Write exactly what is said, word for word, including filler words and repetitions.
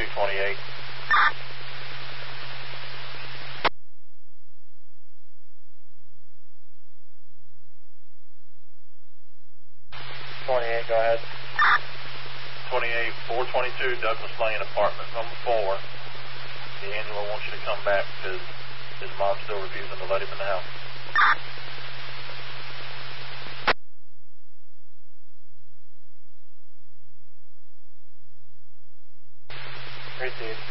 twenty-eight. twenty-eight, go ahead. twenty-eight, four twenty-two, Douglas Lane, apartment number four. D'Angelo wants you to come back because his mom's still refusing to let him in the house. Received.